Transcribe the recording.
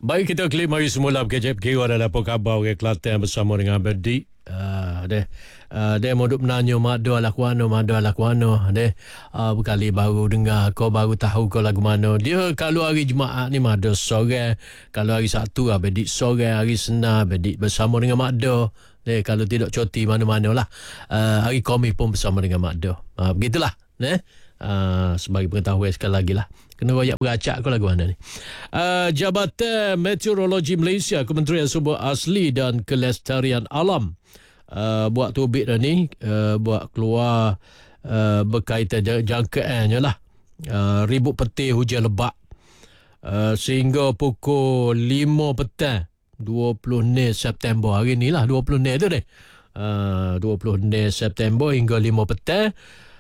Baik, kita klik mari semula kejap kira ada apa khabar ke Kelantan bersama dengan Abdi. Dia mau duk menanya mak do lagu mana dia berkali baru dengar kau baru tahu kau lagu mana dia. Kalau hari Jumaat ni Mado sore, kalau hari Sabtu Abdi sore, hari Senin Abdi bersama dengan mak do. Kalau tidak cuti mana-mana lah, hari Khamis pun bersama dengan mak do. Begitulah sebagai pengetahuan sekali lagi lah. Kena royak beracak kau lagu mana ni. Jabatan Meteorologi Malaysia, Kementerian Sumber Asli dan Kelestarian Alam buat terbit dah ni, buat keluar berkaitan jangkaannya lah. Ribut petir hujan lebat sehingga pukul 5 petang 20 September hari ni lah, 20 tu deh. 20 September hingga 5 petang